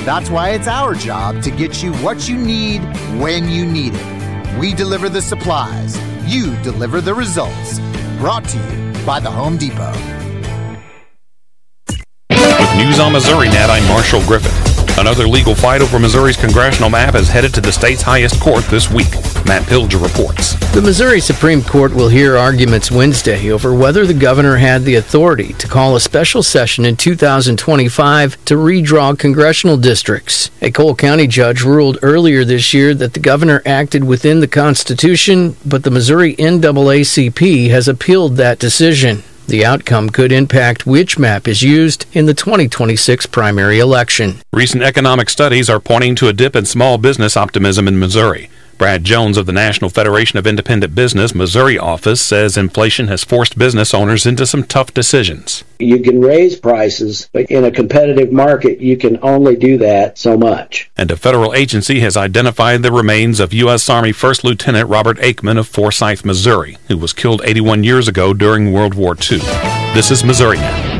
That's why it's our job to get you what you need when you need it. We deliver the supplies. You deliver the results. Brought to you by the Home Depot. With News on MissouriNet, I'm Marshall Griffith. Another legal fight over Missouri's congressional map is headed to the state's highest court this week. Matt Pilger reports. The Missouri Supreme Court will hear arguments Wednesday over whether the governor had the authority to call a special session in 2025 to redraw congressional districts. A Cole County judge ruled earlier this year that the governor acted within the Constitution, but the Missouri NAACP has appealed that decision. The outcome could impact which map is used in the 2026 primary election. Recent economic studies are pointing to a dip in small business optimism in Missouri. Brad Jones of the National Federation of Independent Business Missouri office says inflation has forced business owners into some tough decisions. You can raise prices, but in a competitive market, you can only do that so much. And a federal agency has identified the remains of U.S. Army First Lieutenant Robert Aikman of Forsyth, Missouri, who was killed 81 years ago during World War II. This is MissouriNet.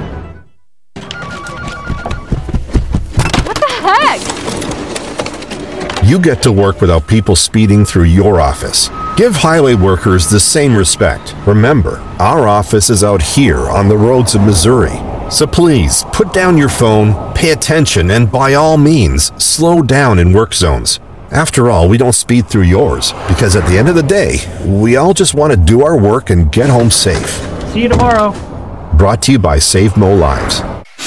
You get to work without people speeding through your office. Give highway workers the same respect. Remember, our office is out here on the roads of Missouri. So please, put down your phone, pay attention, and by all means, slow down in work zones. After all, we don't speed through yours, because at the end of the day, we all just want to do our work and get home safe. See you tomorrow. Brought to you by Save Mo Lives.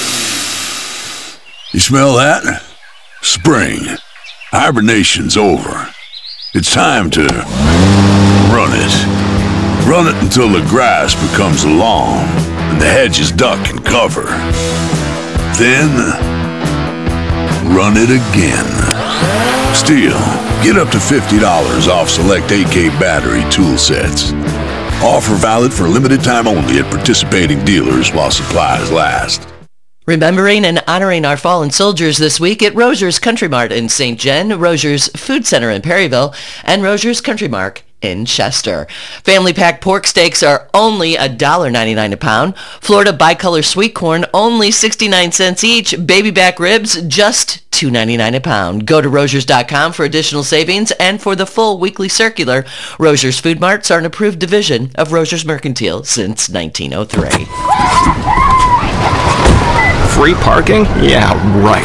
You smell that? Spring. Hibernation's over. It's time to run it. Run it until the grass becomes long and the hedges duck and cover. Then, run it again. Still, get up to $50 off select AK battery tool sets. Offer valid for limited time only at participating dealers while supplies last. Remembering and honoring our fallen soldiers this week at Rogers Country Mart in St. John, Rogers Food Center in Perryville, and Rogers Country Mart in Chester. Family pack pork steaks are only $1.99 a pound. Florida bicolor sweet corn only 69 cents each. Baby back ribs just $2.99 a pound. Go to Rogers.com for additional savings and for the full weekly circular. Rogers Food Marts are an approved division of Rogers Mercantile since 1903. Free parking? Yeah, right.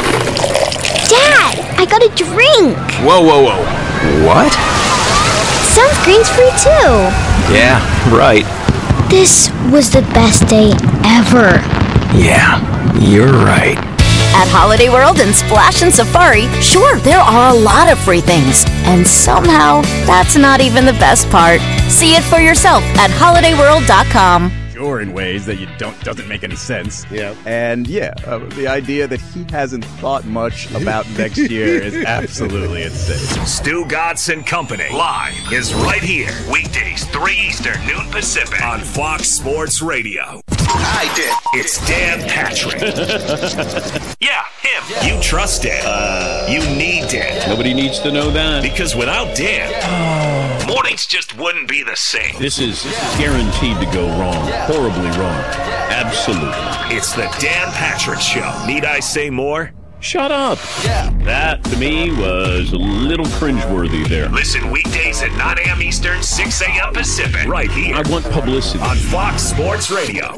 Dad, I got a drink. Whoa. What? Sunscreen's free too. Yeah, right. This was the best day ever. Yeah, you're right. At Holiday World and Splash and Safari, sure, there are a lot of free things. And somehow, that's not even the best part. See it for yourself at holidayworld.com. Sure, in ways that doesn't make any sense. Yeah. And the idea that he hasn't thought much about next year is absolutely insane. Stu Godson Company live is right here. Weekdays, 3 Eastern, noon Pacific on Fox Sports Radio. I did. It's Dan Patrick. Yeah, him. You trust Dan. You need Dan. Nobody needs to know that. Because without Dan, mornings just wouldn't be the same. This is guaranteed to go wrong. Horribly wrong. Absolutely. It's the Dan Patrick Show. Need I say more? Shut up. Yeah. That, to me, was a little cringeworthy there. Listen weekdays at 9 a.m. Eastern, 6 a.m. Pacific. Right here. I want publicity. On Fox Sports Radio.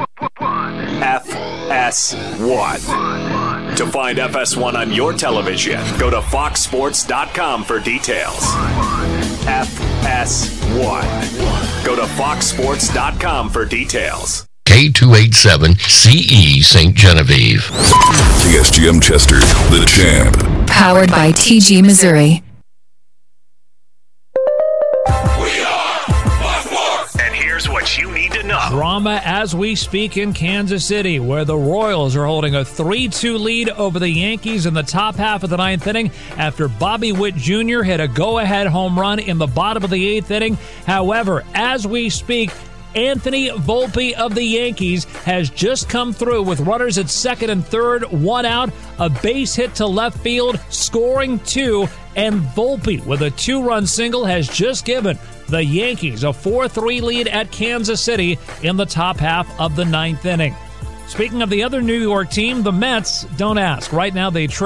FS1. To find FS1 on your television, go to foxsports.com for details. FS1. Go to foxsports.com for details. K287CE St. Genevieve. TSGM Chester, the champ. Powered by TG Missouri. And here's what you need to know. Drama as we speak in Kansas City, where the Royals are holding a 3-2 lead over the Yankees in the top half of the ninth inning after Bobby Witt Jr. hit a go-ahead home run in the bottom of the eighth inning. However, as we speak, Anthony Volpe of the Yankees has just come through with runners at second and third, one out, a base hit to left field, scoring two, and Volpe with a 2-run single has just given the Yankees a 4-3 lead at Kansas City in the top half of the ninth inning. Speaking of the other New York team, the Mets, don't ask. Right now they